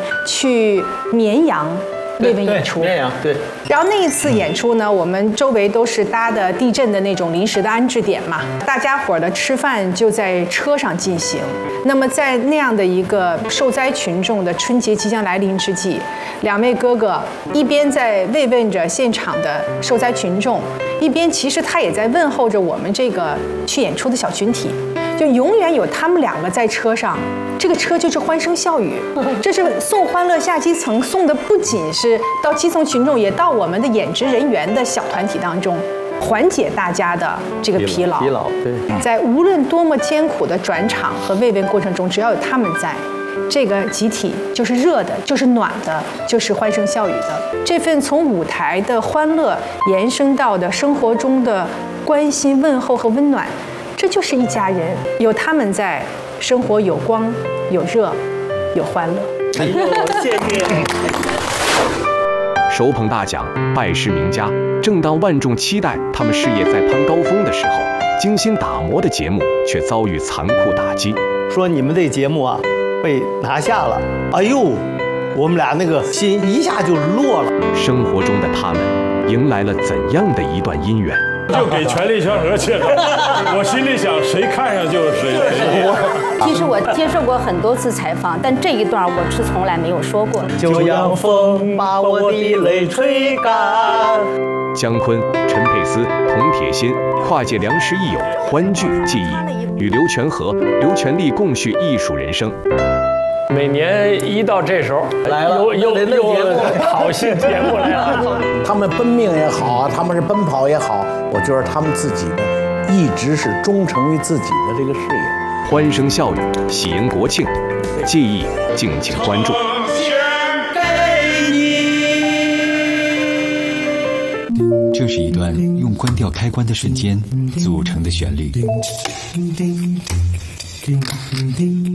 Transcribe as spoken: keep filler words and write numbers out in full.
去绵阳慰问演出。 绵阳对。 然后那一次演出呢，我们周围都是搭的地震的那种临时的安置点嘛，大家伙儿的吃饭就在车上进行。那么在那样的一个受灾群众的春节即将来临之际，两位哥哥一边在慰问着现场的受灾群众，一边其实他也在问候着我们这个去演出的小群体。就永远有他们两个在车上，这个车就是欢声笑语。这是送欢乐下基层，送的不仅是到基层群众，也到我们的演职人员的小团体当中，缓解大家的这个疲劳。 疲劳，对。 在无论多么艰苦的转场和慰问过程中，只要有他们在，这个集体就是热的，就是暖的，就是欢声笑语的。这份从舞台的欢乐延伸到的生活中的关心、问候和温暖。这就是一家人，有他们在，生活有光、有热、有欢乐。 哎呦，谢谢！ 手捧大奖，拜师名家。正当万众期待他们事业在攀高峰的时候，精心打磨的节目却遭遇残酷打击。 说你们这节目啊，被拿下了。哎呦，我们俩那个心一下就落了。 生活中的他们，迎来了怎样的一段姻缘？ 就给权力相和去了，我心里想，谁看上就是谁。 其实我接受过很多次采访，但这一段我是从来没有说过。 就让风把我的泪吹干。 姜昆、陈佩斯、童铁心跨界良师益友，欢聚记忆，与刘全和、刘全利共叙艺术人生。 每年一到这时候来了， 又又又好戏节目来了。 他们奔命也好啊，他们是奔跑也好，我觉得他们自己呢，一直是忠诚于自己的这个事业。 欢声笑语，喜迎国庆，记忆敬请关注。 这是一段用关掉开关的瞬间组成的旋律。